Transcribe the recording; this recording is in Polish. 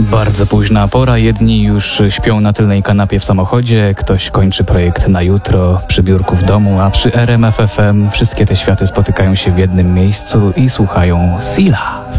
Bardzo późna pora, jedni już śpią na tylnej kanapie w samochodzie, ktoś kończy projekt na jutro przy biurku w domu, a przy RMF FM wszystkie te światy spotykają się w jednym miejscu i słuchają Sila.